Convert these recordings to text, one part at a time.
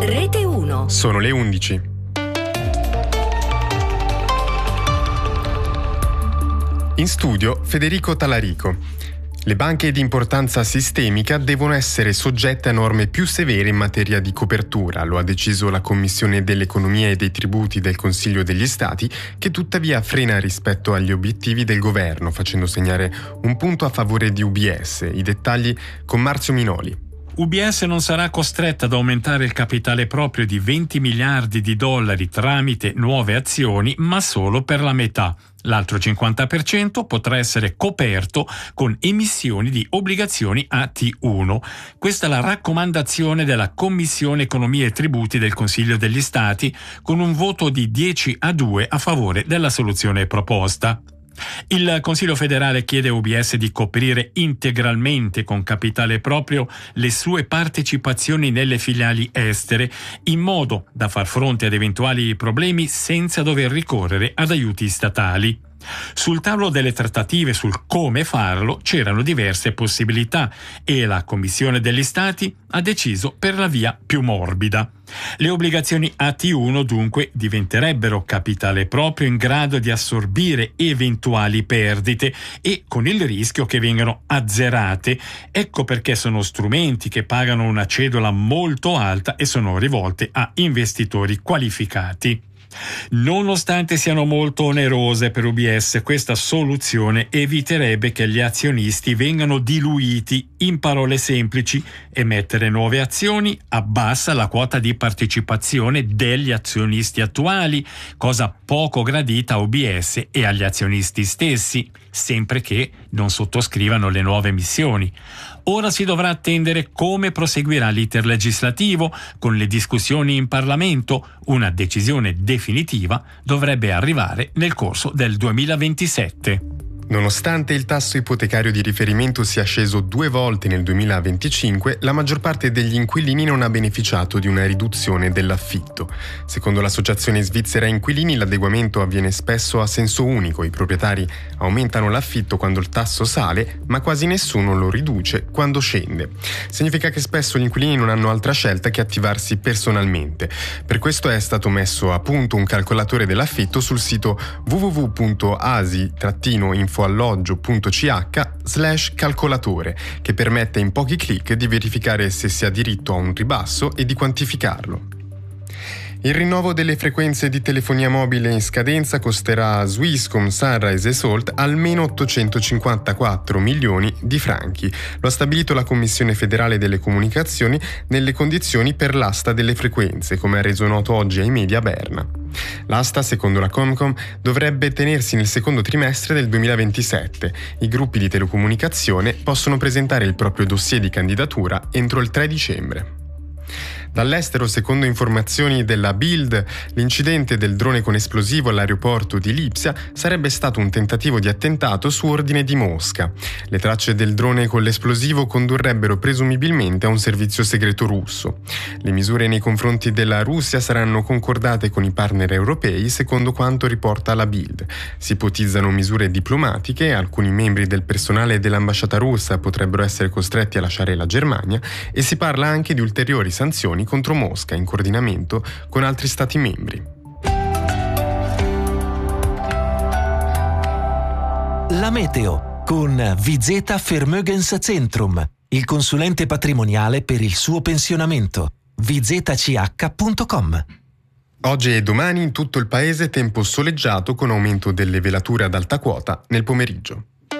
Rete 1. Sono le 11. In studio Federico Talarico. Le banche di importanza sistemica devono essere soggette a norme più severe in materia di copertura, lo ha deciso la Commissione dell'Economia e dei Tributi del Consiglio degli Stati, che tuttavia frena rispetto agli obiettivi del governo, facendo segnare un punto a favore di UBS. I dettagli con Marzio Minoli. UBS non sarà costretta ad aumentare il capitale proprio di 20 miliardi di dollari tramite nuove azioni, ma solo per la metà. L'altro 50% potrà essere coperto con emissioni di obbligazioni AT1. Questa è la raccomandazione della Commissione Economia e Tributi del Consiglio degli Stati, con un voto di 10-2 a favore della soluzione proposta. Il Consiglio federale chiede a UBS di coprire integralmente con capitale proprio le sue partecipazioni nelle filiali estere, in modo da far fronte ad eventuali problemi senza dover ricorrere ad aiuti statali. Sul tavolo delle trattative sul come farlo c'erano diverse possibilità e la Commissione degli Stati ha deciso per la via più morbida. Le obbligazioni AT1 dunque diventerebbero capitale proprio in grado di assorbire eventuali perdite e con il rischio che vengano azzerate. Ecco perché sono strumenti che pagano una cedola molto alta e sono rivolte a investitori qualificati. Nonostante siano molto onerose per UBS, questa soluzione eviterebbe che gli azionisti vengano diluiti. In parole semplici, emettere nuove azioni abbassa la quota di partecipazione degli azionisti attuali, cosa poco gradita a UBS e agli azionisti stessi, sempre che non sottoscrivano le nuove emissioni. Ora si dovrà attendere come proseguirà l'iter legislativo con le discussioni in Parlamento. Una decisione definitiva dovrebbe arrivare nel corso del 2027. Nonostante il tasso ipotecario di riferimento sia sceso 2 volte nel 2025, la maggior parte degli inquilini non ha beneficiato di una riduzione dell'affitto. Secondo l'associazione svizzera inquilini, l'adeguamento avviene spesso a senso unico. I proprietari aumentano l'affitto quando il tasso sale, ma quasi nessuno lo riduce quando scende. Significa che spesso gli inquilini non hanno altra scelta che attivarsi personalmente. Per questo è stato messo a punto un calcolatore dell'affitto sul sito www.asi-infoalloggio.ch/calcolatore, che permette in pochi clic di verificare se si ha diritto a un ribasso e di quantificarlo. Il rinnovo delle frequenze di telefonia mobile in scadenza costerà a Swisscom, Sunrise e Salt almeno 854 milioni di franchi. Lo ha stabilito la Commissione federale delle comunicazioni nelle condizioni per l'asta delle frequenze, come ha reso noto oggi ai media Berna. L'asta, secondo la Comcom, dovrebbe tenersi nel secondo trimestre del 2027. I gruppi di telecomunicazione possono presentare il proprio dossier di candidatura entro il 3 dicembre. Dall'estero, secondo informazioni della Bild, l'incidente del drone con esplosivo all'aeroporto di Lipsia sarebbe stato un tentativo di attentato su ordine di Mosca. Le tracce del drone con l'esplosivo condurrebbero presumibilmente a un servizio segreto russo. Le misure nei confronti della Russia saranno concordate con i partner europei, secondo quanto riporta la Bild. Si ipotizzano misure diplomatiche, alcuni membri del personale dell'ambasciata russa potrebbero essere costretti a lasciare la Germania e si parla anche di ulteriori sanzioni contro Mosca in coordinamento con altri stati membri. La meteo con Vizeta Vermögenszentrum, il consulente patrimoniale per il suo pensionamento. vizetach.com. Oggi e domani in tutto il paese tempo soleggiato con aumento delle velature ad alta quota nel pomeriggio.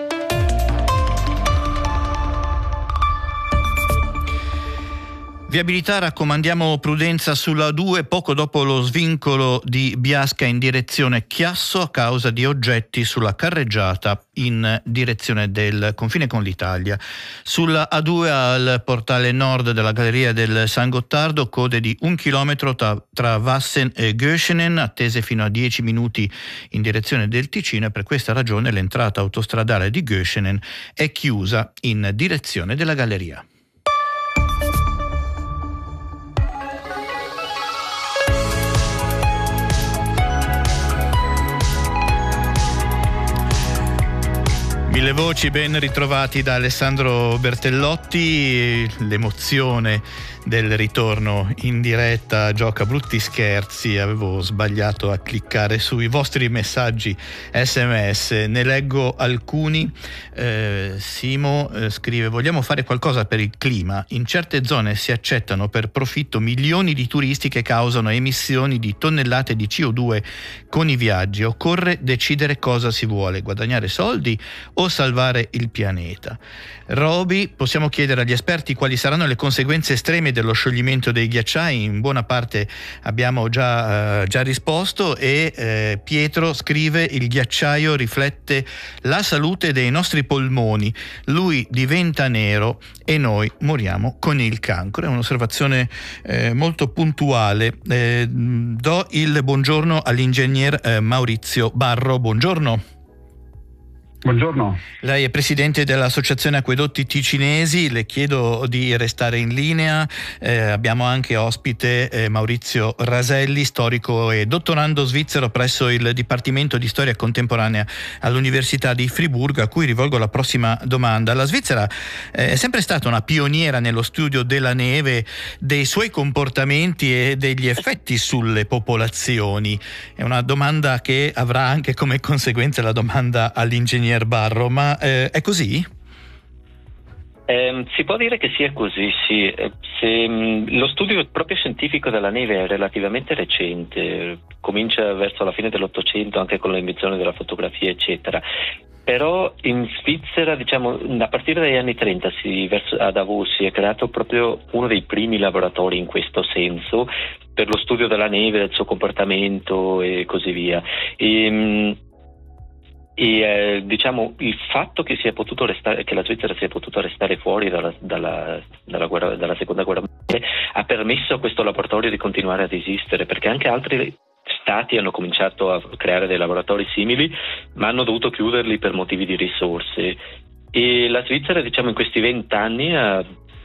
Viabilità, raccomandiamo prudenza sulla A2 poco dopo lo svincolo di Biasca in direzione Chiasso a causa di oggetti sulla carreggiata in direzione del confine con l'Italia. Sulla A2 al portale nord della galleria del San Gottardo code di 1 chilometro tra Wassen e Göschenen, attese fino a 10 minuti in direzione del Ticino, e per questa ragione l'entrata autostradale di Göschenen è chiusa in direzione della galleria. Le voci ben ritrovati da Alessandro Bertellotti, l'emozione del ritorno in diretta gioca brutti scherzi. Avevo sbagliato a cliccare sui vostri messaggi SMS, ne leggo alcuni. Simo scrive: vogliamo fare qualcosa per il clima, in certe zone si accettano per profitto milioni di turisti che causano emissioni di tonnellate di CO2 con i viaggi. Occorre decidere cosa si vuole, guadagnare soldi o salvare il pianeta. Roby, possiamo chiedere agli esperti quali saranno le conseguenze estreme dello scioglimento dei ghiacciai? In buona parte abbiamo già risposto. E Pietro scrive: il ghiacciaio riflette la salute dei nostri polmoni, lui diventa nero e noi moriamo con il cancro. È un'osservazione molto puntuale. Do il buongiorno all'ingegner Maurizio Barro. Buongiorno. Buongiorno. Lei è presidente dell'Associazione Acquedotti Ticinesi, le chiedo di restare in linea. Abbiamo anche ospite Maurizio Raselli, storico e dottorando svizzero presso il Dipartimento di Storia Contemporanea all'Università di Friburgo, a cui rivolgo la prossima domanda. La Svizzera è sempre stata una pioniera nello studio della neve, dei suoi comportamenti e degli effetti sulle popolazioni. È una domanda che avrà anche come conseguenza la domanda all'ingegner Barro, ma è così? Si può dire che sia così, sì. Lo studio proprio scientifico della neve è relativamente recente, comincia verso la fine dell'Ottocento anche con l'invenzione della fotografia eccetera. Però in Svizzera, diciamo, a partire dagli anni 30 a Davos si è creato proprio uno dei primi laboratori in questo senso per lo studio della neve, del suo comportamento e così via. Diciamo il fatto che che la Svizzera sia potuta restare fuori dalla seconda guerra mondiale ha permesso a questo laboratorio di continuare ad esistere, perché anche altri stati hanno cominciato a creare dei laboratori simili ma hanno dovuto chiuderli per motivi di risorse, e la Svizzera, diciamo, in questi 20 anni ha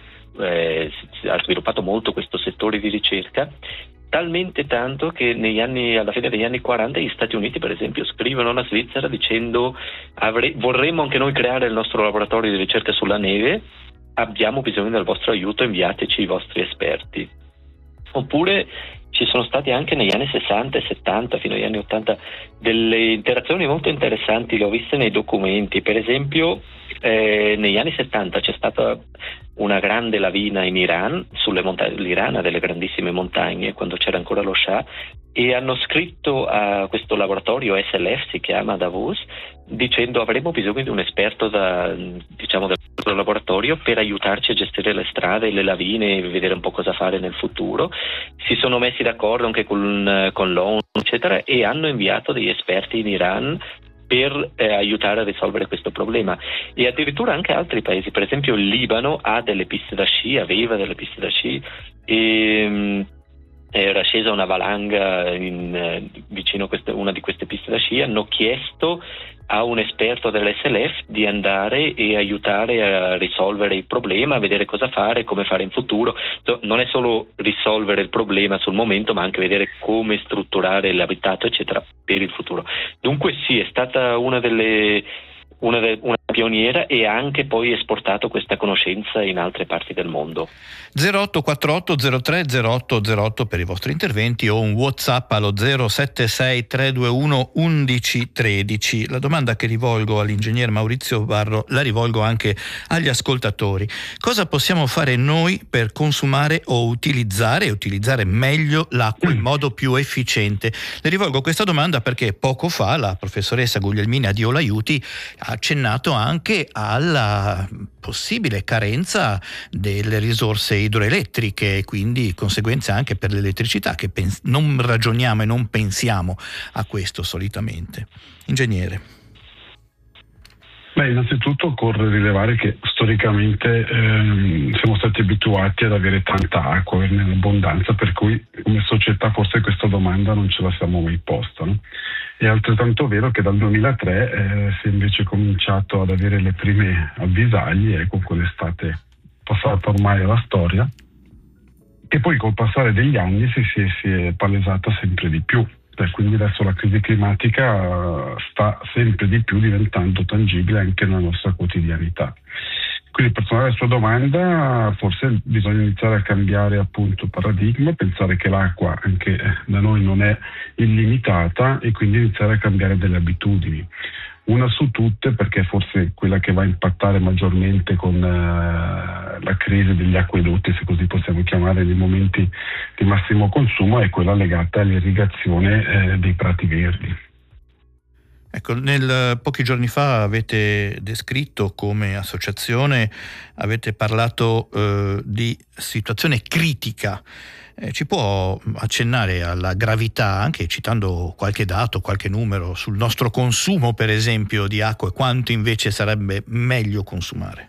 sviluppato molto questo settore di ricerca, talmente tanto che alla fine degli anni 40 gli Stati Uniti, per esempio, scrivono alla Svizzera dicendo: vorremmo anche noi creare il nostro laboratorio di ricerca sulla neve, abbiamo bisogno del vostro aiuto, inviateci i vostri esperti. Oppure ci sono stati anche negli anni 60 e 70 fino agli anni 80 delle interazioni molto interessanti, le ho viste nei documenti. Per esempio negli anni 70 c'è stata una grande lavina in Iran, l'Iran ha delle grandissime montagne, quando c'era ancora lo Shah, e hanno scritto a questo laboratorio SLF, si chiama, Davos, dicendo: avremo bisogno di un esperto del nostro laboratorio per aiutarci a gestire le strade e le lavine e vedere un po' cosa fare nel futuro. Si sono messi d'accordo anche con l'ONU eccetera, e hanno inviato degli esperti in Iran per aiutare a risolvere questo problema. E addirittura anche altri paesi, per esempio il Libano aveva delle piste da sci e era scesa una valanga vicino a una di queste piste da sci. Hanno chiesto a un esperto dell'SLF di andare e aiutare a risolvere il problema, a vedere cosa fare, come fare in futuro. Non è solo risolvere il problema sul momento, ma anche vedere come strutturare l'abitato eccetera per il futuro. Dunque sì, è stata una pioniera e ha anche poi esportato questa conoscenza in altre parti del mondo. 0848 03 0808 per i vostri interventi o un WhatsApp allo 076 321 1113. La domanda che rivolgo all'ingegner Maurizio Barro la rivolgo anche agli ascoltatori. Cosa possiamo fare noi per consumare o utilizzare meglio l'acqua in modo più efficiente? Le rivolgo questa domanda perché poco fa la professoressa Guglielmina Di Olaiuti ha accennato anche alla possibile carenza delle risorse idroelettriche e quindi conseguenze anche per l'elettricità, che non ragioniamo e non pensiamo a questo solitamente. Ingegnere. Innanzitutto occorre rilevare che storicamente siamo stati abituati ad avere tanta acqua, averne in abbondanza, per cui come società forse questa domanda non ce la siamo mai posta, no? È altrettanto vero che dal 2003 si è invece cominciato ad avere le prime avvisaglie, e con quell'estate passata ormai alla storia, che poi col passare degli anni si è palesata sempre di più. forte, quindi adesso la crisi climatica sta sempre di più diventando tangibile anche nella nostra quotidianità. Quindi per tornare alla sua domanda, forse bisogna iniziare a cambiare appunto paradigma, pensare che l'acqua anche da noi non è illimitata e quindi iniziare a cambiare delle abitudini. Una su tutte, perché forse quella che va a impattare maggiormente con la crisi degli acquedotti, se così possiamo chiamare, nei momenti di massimo consumo, è quella legata all'irrigazione dei prati verdi. Ecco, pochi giorni fa avete descritto come associazione, avete parlato di situazione critica. Ci può accennare alla gravità, anche citando qualche dato, qualche numero sul nostro consumo, per esempio, di acqua e quanto invece sarebbe meglio consumare?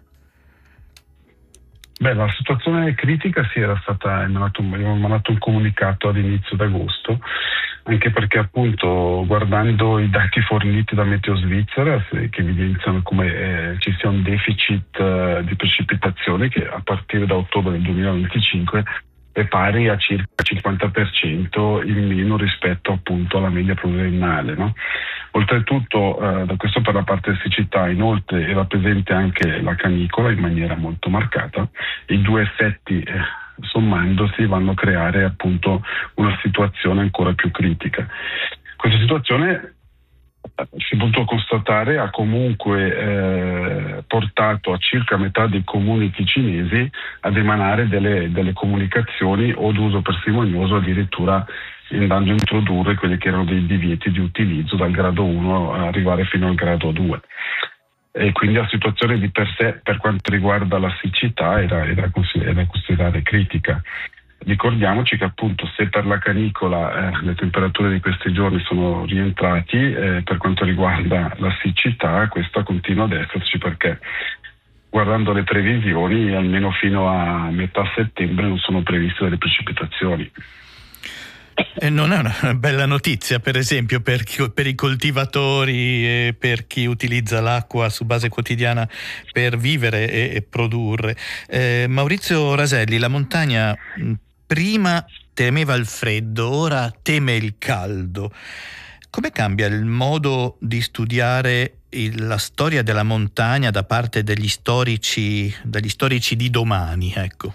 La situazione critica abbiamo emanato un comunicato ad inizio d'agosto, anche perché appunto guardando i dati forniti da Meteo Svizzera che evidenziano come ci sia un deficit di precipitazioni che a partire da ottobre del 2025 è pari a circa 50% in meno rispetto appunto alla media pluriennale, no? Oltretutto, questo per la parte siccità, inoltre era presente anche la canicola in maniera molto marcata. I due effetti sommandosi vanno a creare appunto una situazione ancora più critica. Questa situazione si è potuto constatare ha comunque portato a circa metà dei comuni ticinesi ad emanare delle comunicazioni o d'uso parsimonioso, addirittura andando a introdurre quelli che erano dei divieti di utilizzo dal grado 1 a arrivare fino al grado 2. E quindi la situazione di per sé, per quanto riguarda la siccità, era da considerare critica. Ricordiamoci che appunto se per la canicola le temperature di questi giorni sono rientrati, per quanto riguarda la siccità questa continua ad esserci, perché guardando le previsioni almeno fino a metà settembre non sono previste delle precipitazioni. Non è una bella notizia, per esempio, per i coltivatori e per chi utilizza l'acqua su base quotidiana per vivere e produrre. Maurizio Raselli, la montagna prima temeva il freddo, ora teme il caldo. Come cambia il modo di studiare la storia della montagna da parte dagli storici di domani? Ecco.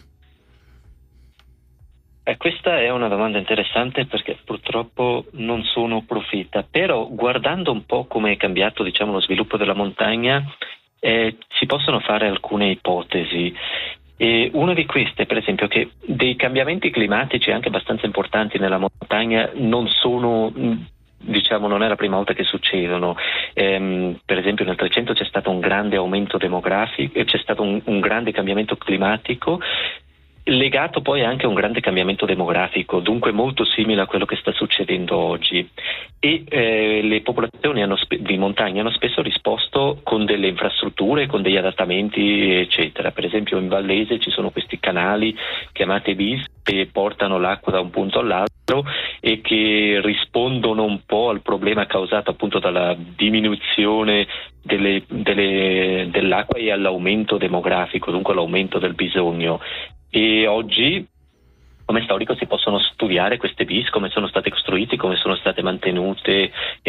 Questa è una domanda interessante perché purtroppo non sono profeta, però guardando un po' come è cambiato lo sviluppo della montagna si possono fare alcune ipotesi. E una di queste, per esempio, che dei cambiamenti climatici anche abbastanza importanti nella montagna non sono, non è la prima volta che succedono. Per esempio nel 300 c'è stato un grande aumento demografico, c'è stato un grande cambiamento climatico legato poi anche a un grande cambiamento demografico, dunque molto simile a quello che sta succedendo oggi. E le popolazioni di montagna hanno spesso risposto con delle infrastrutture, con degli adattamenti, eccetera. Per esempio in Vallese ci sono questi canali chiamati BIS che portano l'acqua da un punto all'altro e che rispondono un po' al problema causato appunto dalla diminuzione dell'acqua e all'aumento demografico, dunque all'aumento del bisogno. E oggi come storico si possono studiare queste BIS, come sono state costruite, come sono state mantenute